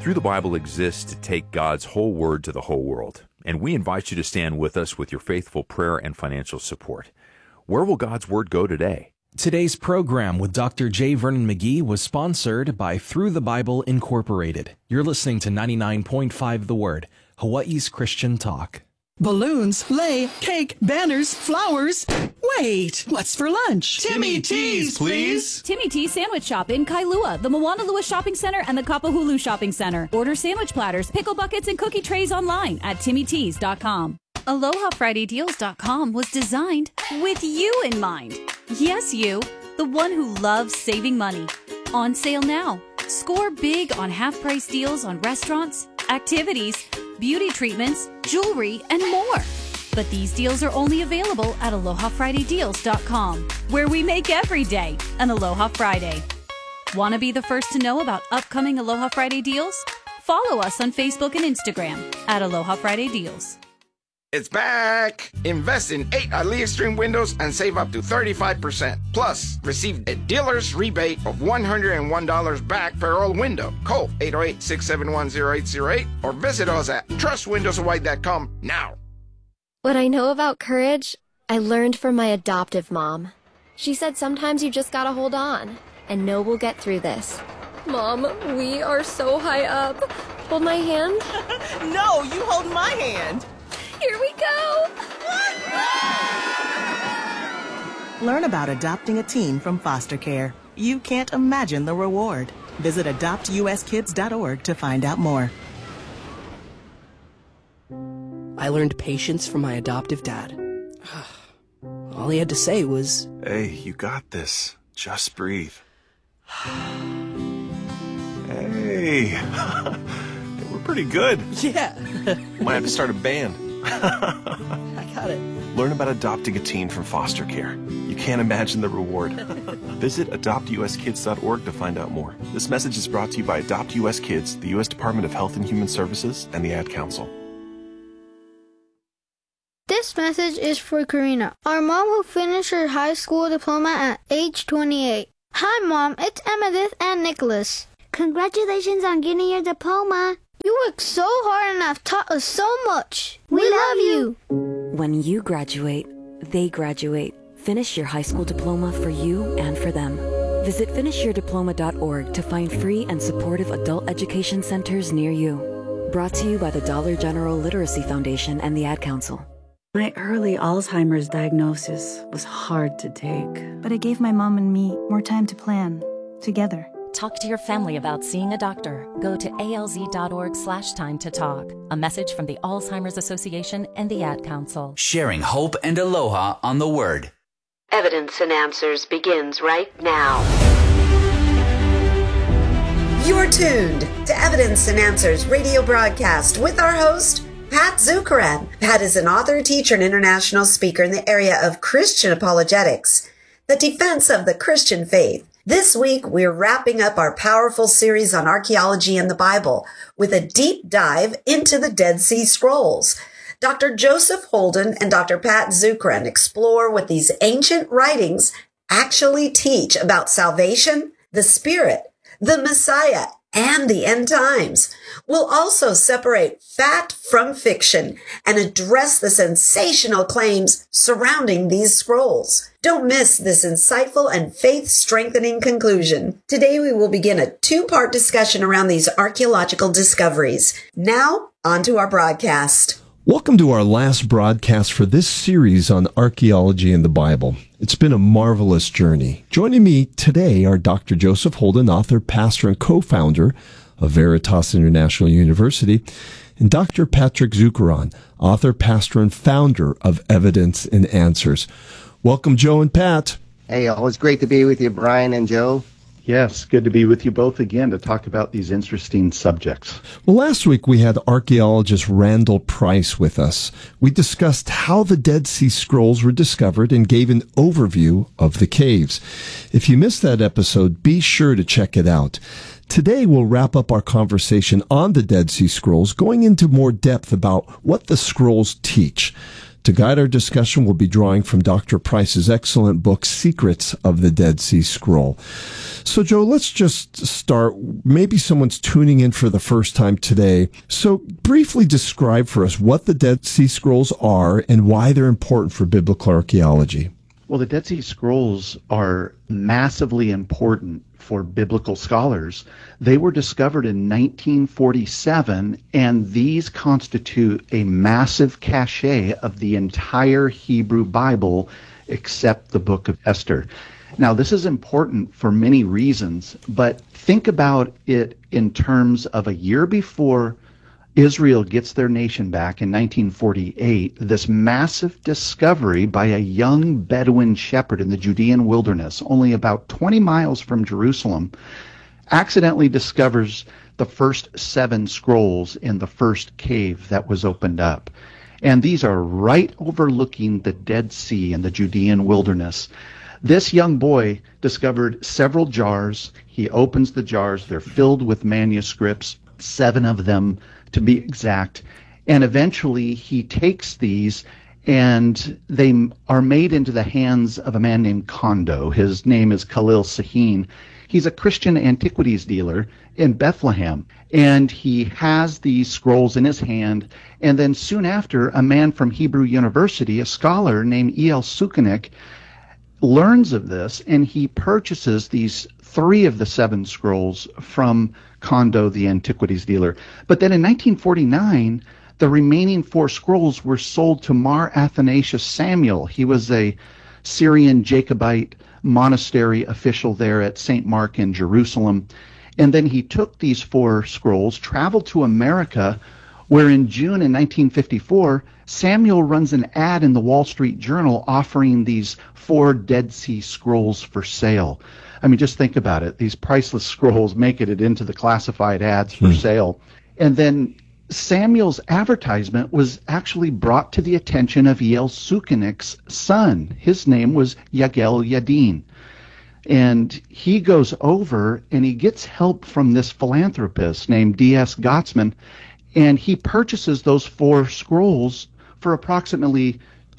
Through the Bible exists to take God's whole word to the whole world, and we invite you to stand with us with your faithful prayer and financial support. Where will God's word go today? Today's program with Dr. J. Vernon McGee was sponsored by Through the Bible Incorporated. You're listening to 99.5 The Word, Hawaii's Christian Talk. Balloons, sleigh, cake, banners, flowers. Wait, what's for lunch? Timmy T's, please. Timmy T's Sandwich Shop in Kailua, the Moanalua Shopping Center, and the Kapahulu Shopping Center. Order sandwich platters, pickle buckets, and cookie trays online at timmytees.com. AlohaFridayDeals.com was designed with you in mind. Yes, you, the one who loves saving money. On sale now. Score big on half-price deals on restaurants, activities, beauty treatments, jewelry, and more. But these deals are only available at AlohaFridayDeals.com, where we make every day an Aloha Friday. Want to be the first to know about upcoming Aloha Friday deals? Follow us on Facebook and Instagram at Aloha Friday Deals. It's back! Invest in 8 AliExtreme windows and save up to 35%. Plus, receive a dealer's rebate of $101 back per all window. Call 808-671-0808 or visit us at trustwindowshawaii.com now. What I know about courage, I learned from my adoptive mom. She said sometimes you just gotta hold on and know we'll get through this. Mom, we are so high up. Hold my hand? No, you hold my hand. Here we go! Learn about adopting a teen from foster care. You can't imagine the reward. Visit adoptuskids.org to find out more. I learned patience from my adoptive dad. All he had to say was, "Hey, you got this. Just breathe." Hey, we're pretty good. yeah. Might have to start a band. I got it. Learn about adopting a teen from foster care. You can't imagine the reward. Visit adoptuskids.org to find out more. This message is brought to you by Adopt US Kids, the U.S. Department of Health and Human Services, and the Ad Council. This message is for Karina, our mom who finished her high school diploma at age 28. Hi, Mom. It's Emmettith and Nicholas. Congratulations on getting your diploma. You worked so hard and have taught us so much. We love you. When you graduate, they graduate. Finish your high school diploma for you and for them. Visit finishyourdiploma.org to find free and supportive adult education centers near you. Brought to you by the Dollar General Literacy Foundation and the Ad Council. My early Alzheimer's diagnosis was hard to take, but it gave my mom and me more time to plan together. Talk to your family about seeing a doctor. Go to alz.org/time to talk. A message from the Alzheimer's Association and the Ad Council. Sharing hope and aloha on the Word. Evidence and Answers begins right now. You're tuned to Evidence and Answers radio broadcast with our host, Pat Zukeran. Pat is an author, teacher, and international speaker in the area of Christian apologetics, the defense of the Christian faith. This week, we're wrapping up our powerful series on archaeology and the Bible with a deep dive into the Dead Sea Scrolls. Dr. Joseph Holden and Dr. Pat Zukeran explore what these ancient writings actually teach about salvation, the Spirit, the Messiah, and the end times. We'll also separate fact from fiction and address the sensational claims surrounding these scrolls. Don't miss this insightful and faith-strengthening conclusion. Today we will begin a 2-part discussion around these archaeological discoveries. Now, on to our broadcast. Welcome to our last broadcast for this series on archaeology and the Bible. It's been a marvelous journey. Joining me today are Dr. Joseph Holden, author, pastor, and co-founder of Veritas International University, and Dr. Patrick Zukeran, author, pastor, and founder of Evidence and Answers. Welcome, Joe and Pat. Hey, always great to be with you, Brian and Joe. Yes, good to be with you both again to talk about these interesting subjects. Well, last week we had archaeologist Randall Price with us. We discussed how the Dead Sea Scrolls were discovered and gave an overview of the caves. If you missed that episode, be sure to check it out. Today we'll wrap up our conversation on the Dead Sea Scrolls, going into more depth about what the scrolls teach. To guide our discussion, we'll be drawing from Dr. Price's excellent book, Secrets of the Dead Sea Scroll. So, Joe, let's just start. Maybe someone's tuning in for the first time today. So briefly describe for us what the Dead Sea Scrolls are and why they're important for biblical archaeology. Well, the Dead Sea Scrolls are massively important for biblical scholars. They were discovered in 1947, and these constitute a massive cache of the entire Hebrew Bible except the book of Esther. Now, this is important for many reasons, but think about it in terms of a year before Israel gets their nation back in 1948, this massive discovery by a young Bedouin shepherd in the Judean wilderness, only about 20 miles from Jerusalem, accidentally discovers the first 7 scrolls in the first cave that was opened up. And these are right overlooking the Dead Sea in the Judean wilderness. This young boy discovered several jars. He opens the jars. They're filled with manuscripts, 7 of them to be exact. And eventually he takes these and they are made into the hands of a man named Kondo. His name is Khalil Sahin. He's a Christian antiquities dealer in Bethlehem. And he has these scrolls in his hand. And then soon after, a man from Hebrew University, a scholar named E.L. Sukenik, learns of this, and he purchases these 3 of the 7 scrolls from Kondo, the antiquities dealer. But then in 1949, the remaining 4 scrolls were sold to Mar Athanasius Samuel. He was a Syrian Jacobite monastery official there at St. Mark in Jerusalem. And then he took these 4 scrolls, traveled to America, where in June in 1954, Samuel runs an ad in the Wall Street Journal offering these 4 Dead Sea Scrolls for sale. I mean, just think about it. These priceless scrolls make it into the classified ads for sale. And then Samuel's advertisement was actually brought to the attention of E.L. Sukenik's son. His name was Yagel Yadin. And he goes over and he gets help from this philanthropist named D.S. Gottsman, and he purchases those 4 scrolls for approximately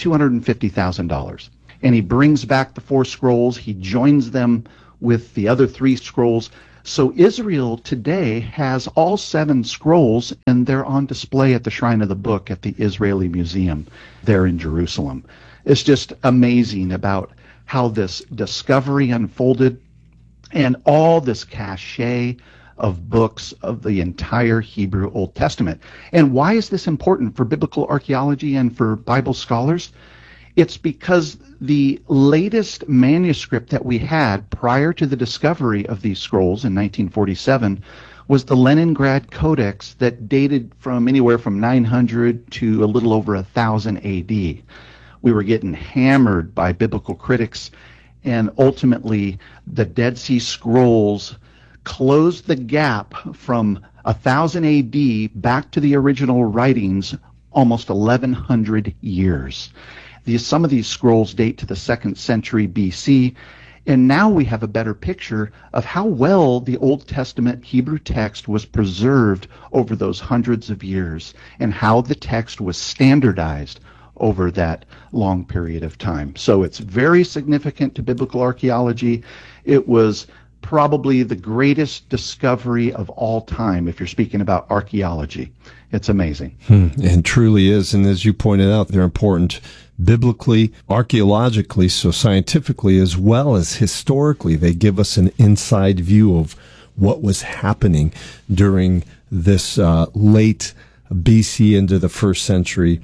$250,000. And he brings back the 4 scrolls. He joins them with the other 3 scrolls. So Israel today has all 7 scrolls, and they're on display at the Shrine of the Book at the Israeli Museum there in Jerusalem. It's just amazing about how this discovery unfolded and all this cache of books of the entire Hebrew Old Testament. And why is this important for biblical archaeology and for Bible scholars? It's because the latest manuscript that we had prior to the discovery of these scrolls in 1947 was the Leningrad Codex that dated from anywhere from 900 to a little over 1000 AD. We were getting hammered by biblical critics, and ultimately the Dead Sea Scrolls closed the gap from 1000 AD back to the original writings almost 1100 years. Some of these scrolls date to the 2nd century BC, and now we have a better picture of how well the Old Testament Hebrew text was preserved over those hundreds of years, and how the text was standardized over that long period of time. So it's very significant to biblical archaeology. It was probably the greatest discovery of all time if you're speaking about archaeology. It's amazing. And truly is. And as you pointed out, they're important biblically, archaeologically, so scientifically, as well as historically. They give us an inside view of what was happening during this late BC into the 1st century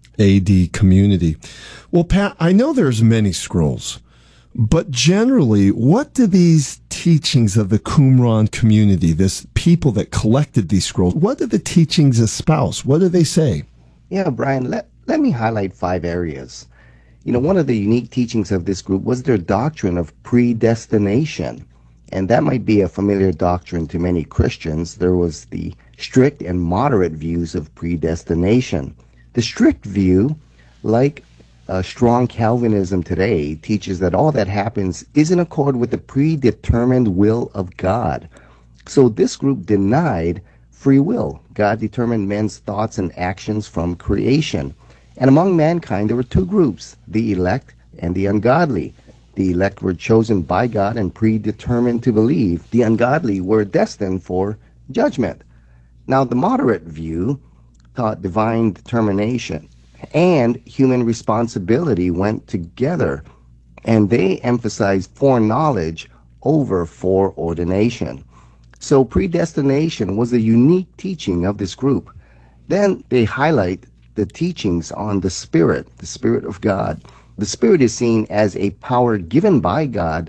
AD community. Well, Pat, I know there's many scrolls, but generally, what do these teachings of the Qumran community, this people that collected these scrolls, what do the teachings espouse? What do they say? Yeah, Brian, let me highlight 5 areas. You know, one of the unique teachings of this group was their doctrine of predestination. And that might be a familiar doctrine to many Christians. There was the strict and moderate views of predestination. The strict view, like strong Calvinism today, teaches that all that happens is in accord with the predetermined will of God. So this group denied free will. God determined men's thoughts and actions from creation. And among mankind, there were two groups, the elect and the ungodly. The elect were chosen by God and predetermined to believe. The ungodly were destined for judgment. Now, the moderate view taught divine determination and human responsibility went together, and they emphasized foreknowledge over foreordination. So predestination was a unique teaching of this group. Then they highlight the teachings on the Spirit of God. The Spirit is seen as a power given by God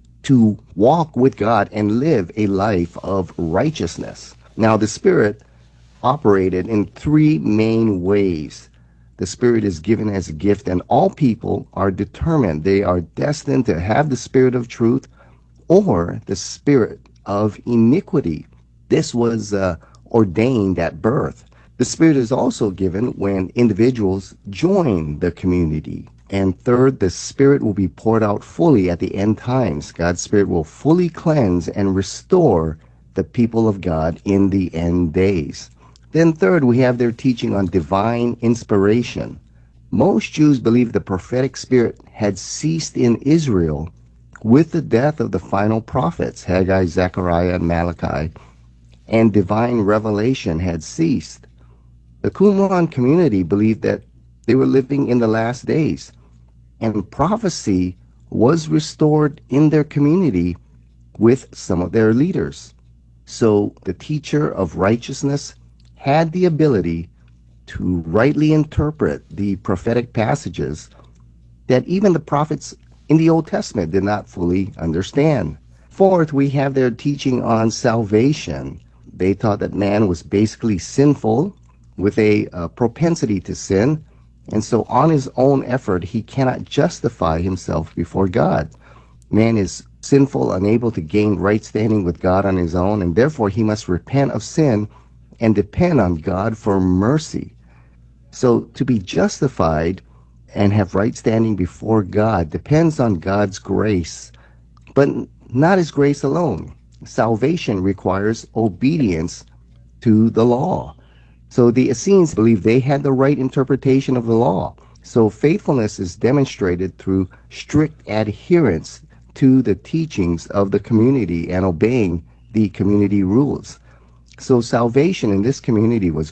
to walk with God and live a life of righteousness. Now, the Spirit operated in three main ways. The Spirit is given as a gift, and all people are determined. They are destined to have the Spirit of truth or the spirit of iniquity. This was ordained at birth. The Spirit is also given when individuals join the community. And third, the Spirit will be poured out fully at the end times. God's Spirit will fully cleanse and restore the people of God in the end days. Then third, we have their teaching on divine inspiration. Most Jews believe the prophetic spirit had ceased in Israel with the death of the final prophets, Haggai, Zechariah, and Malachi, and divine revelation had ceased. The Qumran community believed that they were living in the last days, and prophecy was restored in their community with some of their leaders. So the teacher of righteousness had the ability to rightly interpret the prophetic passages that even the prophets in the Old Testament did not fully understand. Fourth, we have their teaching on salvation. They taught that man was basically sinful with a propensity to sin, and so on his own effort, he cannot justify himself before God. Man is sinful, unable to gain right standing with God on his own, and therefore he must repent of sin and depend on God for mercy. So to be justified and have right standing before God depends on God's grace, but not his grace alone. Salvation requires obedience to the law. So the Essenes believed they had the right interpretation of the law. So faithfulness is demonstrated through strict adherence to the teachings of the community and obeying the community rules. So salvation in this community was